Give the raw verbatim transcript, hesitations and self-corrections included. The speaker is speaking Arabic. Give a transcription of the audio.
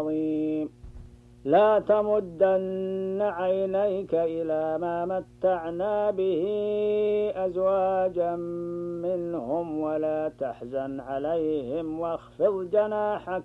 عظيم. لا تمدن عينيك إلى ما متعنا به أزواجا منهم ولا تحزن عليهم واخفض جناحك